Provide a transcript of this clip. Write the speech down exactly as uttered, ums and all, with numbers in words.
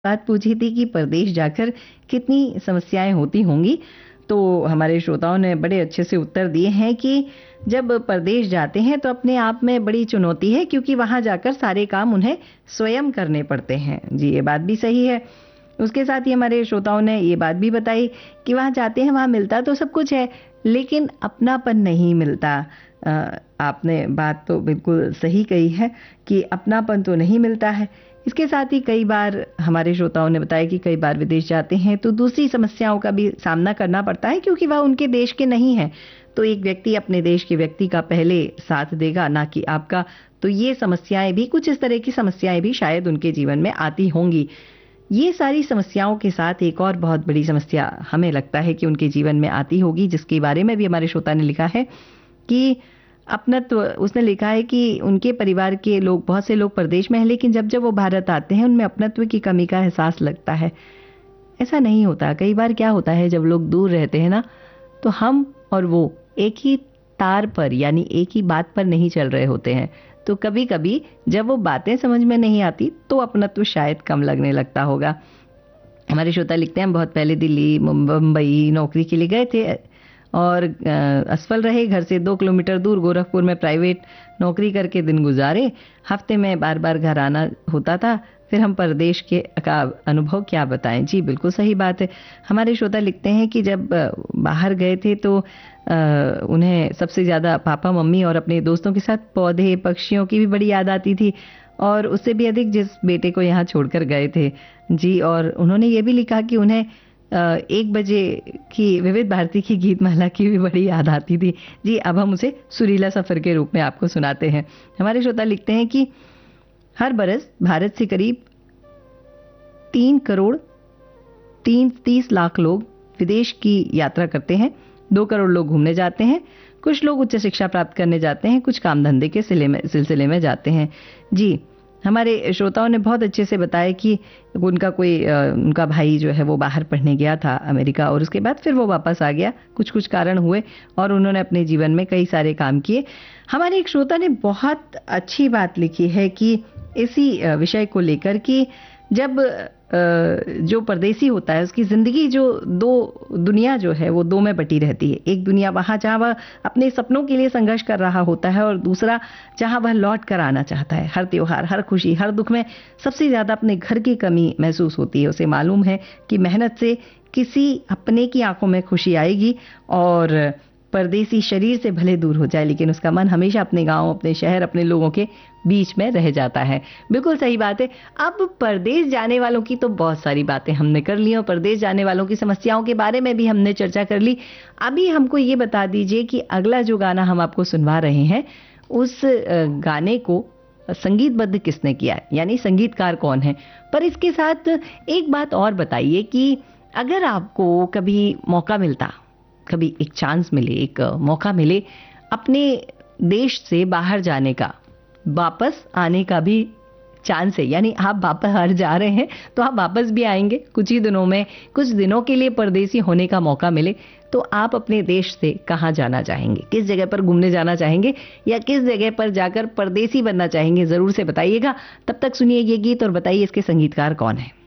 बात पूछी थी कि परदेश जाकर कितनी समस्याएं होती होंगी। तो हमारे श्रोताओं ने बड़े अच्छे से उत्तर दिए हैं कि जब परदेश जाते हैं तो अपने आप में बड़ी चुनौती है, क्योंकि वहां जाकर सारे काम उन्हें स्वयं करने पड़ते हैं। जी, ये बात भी सही है। उसके साथ ही हमारे श्रोताओं ने ये बात भी बताई कि वहां जाते हैं, वहां मिलता तो सब कुछ है, लेकिन अपनापन नहीं मिलता। अ, आपने बात तो बिल्कुल सही कही है कि अपनापन तो नहीं मिलता है। इसके साथ ही कई बार हमारे श्रोताओं ने बताया कि कई बार विदेश जाते हैं तो दूसरी समस्याओं का भी सामना करना पड़ता है, क्योंकि वह उनके देश के नहीं है। तो एक व्यक्ति अपने देश के व्यक्ति का पहले साथ देगा, ना कि आपका। तो ये समस्याएं भी, कुछ इस तरह की समस्याएं भी शायद उनके जीवन में आती होंगी। ये सारी समस्याओं के साथ एक और बहुत बड़ी समस्या हमें लगता है कि उनके जीवन में आती होगी, जिसके बारे में भी हमारे श्रोता ने लिखा है कि अपनत्व। उसने लिखा है कि उनके परिवार के लोग, बहुत से लोग परदेश में हैं, लेकिन जब जब वो भारत आते हैं उनमें अपनत्व की कमी का एहसास लगता है। ऐसा नहीं होता। कई बार क्या होता है, जब लोग दूर रहते हैं ना, तो हम और वो एक ही तार पर, यानी एक ही बात पर नहीं चल रहे होते हैं। तो कभी कभी जब वो बातें समझ में नहीं आती तो अपनत्व शायद कम लगने लगता होगा। हमारे श्रोता लिखते हैं, हम बहुत पहले दिल्ली मुंबई नौकरी के लिए गए थे और असफल रहे। घर से दो किलोमीटर दूर गोरखपुर में प्राइवेट नौकरी करके दिन गुजारे। हफ्ते में बार बार घर आना होता था। फिर हम परदेश के का अनुभव क्या बताएं। जी, बिल्कुल सही बात है। हमारे श्रोता लिखते हैं कि जब बाहर गए थे तो आ, उन्हें सबसे ज़्यादा पापा मम्मी और अपने दोस्तों के साथ पौधे पक्षियों की भी बड़ी याद आती थी, और उससे भी अधिक जिस बेटे को यहाँ छोड़कर गए थे। जी, और उन्होंने ये भी लिखा कि उन्हें एक बजे की विविध भारती की गीतमाला की भी बड़ी याद आती थी। जी, अब हम उसे सुरीला सफर के रूप में आपको सुनाते हैं। हमारे श्रोता लिखते हैं कि हर बरस भारत से करीब तीन करोड़ तीन तीस लाख लोग विदेश की यात्रा करते हैं। दो करोड़ लोग घूमने जाते हैं। कुछ लोग उच्च शिक्षा प्राप्त करने जाते हैं, कुछ काम धंधे के सिलसिले में जाते हैं। जी, हमारे श्रोताओं ने बहुत अच्छे से बताया कि उनका कोई उनका भाई जो है वो बाहर पढ़ने गया था अमेरिका, और उसके बाद फिर वो वापस आ गया। कुछ कुछ कारण हुए और उन्होंने अपने जीवन में कई सारे काम किए। हमारे एक श्रोता ने बहुत अच्छी बात लिखी है कि इसी विषय को लेकर कि जब जो परदेसी होता है उसकी जिंदगी, जो दो दुनिया जो है वो दो में बटी रहती है। एक दुनिया वहां जहां वह अपने सपनों के लिए संघर्ष कर रहा होता है, और दूसरा जहां वह लौट कर आना चाहता है। हर त्योहार, हर खुशी, हर दुख में सबसे ज्यादा अपने घर की कमी महसूस होती है। उसे मालूम है कि मेहनत से किसी अपने की आंखों में खुशी आएगी, और परदेसी शरीर से भले दूर हो जाए लेकिन उसका मन हमेशा अपने गांव, अपने शहर, अपने लोगों के बीच में रह जाता है। बिल्कुल सही बात है। अब परदेश जाने वालों की तो बहुत सारी बातें हमने कर ली, और परदेश जाने वालों की समस्याओं के बारे में भी हमने चर्चा कर ली। अभी हमको ये बता दीजिए कि अगला जो गाना हम आपको सुनवा रहे हैं, उस गाने को संगीतबद्ध किसने किया है, यानी संगीतकार कौन है। पर इसके साथ एक बात और बताइए कि अगर आपको कभी मौका मिलता, कभी एक चांस मिले, एक मौका मिले अपने देश से बाहर जाने का, वापस आने का भी चांस है, यानी आप बाहर जा रहे हैं तो आप वापस भी आएंगे कुछ ही दिनों में, कुछ दिनों के लिए परदेसी होने का मौका मिले, तो आप अपने देश से कहां जाना चाहेंगे, किस जगह पर घूमने जाना चाहेंगे, या किस जगह पर जाकर परदेसी बनना चाहेंगे, जरूर से बताइएगा। तब तक सुनिए ये गीत और बताइए इसके संगीतकार कौन है।